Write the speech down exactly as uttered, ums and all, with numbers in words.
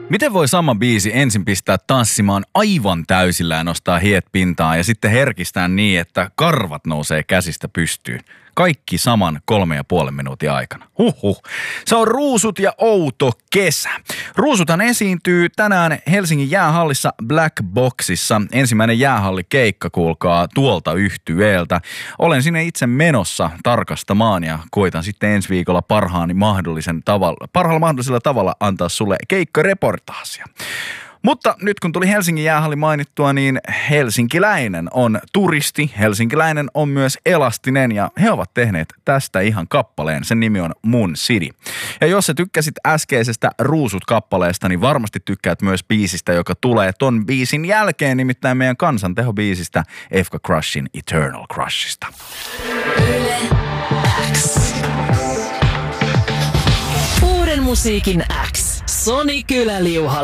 Miten voi sama biisi ensin pistää tanssimaan aivan täysillä ja nostaa hiet pintaan ja sitten herkistää niin, että karvat nousee käsistä pystyyn? Kaikki saman kolme ja puolen minuutin aikana. Huhhuh. Se on Ruusut ja outo kesä. Ruusuthan esiintyy tänään Helsingin jäähallissa Black Boxissa. Ensimmäinen jäähallikeikka, kuulkaa, tuolta yhtyeeltä. Olen sinne itse menossa tarkastamaan ja koitan sitten ensi viikolla parhaani mahdollisen tavalla, parhaalla mahdollisella tavalla antaa sulle keikkareportaasia. Mutta nyt kun tuli Helsingin jäähalli mainittua, niin helsinkiläinen on turisti, helsinkiläinen on myös elastinen ja he ovat tehneet tästä ihan kappaleen. Sen nimi on Moon City. Ja jos sä tykkäsit äskeisestä Ruusut-kappaleesta, niin varmasti tykkäät myös biisistä, joka tulee ton biisin jälkeen, nimittäin meidän kansantehobiisistä Efka Crushin Eternal Crushista. Yle X. Uuden musiikin X. Soni Kyläliuhalla.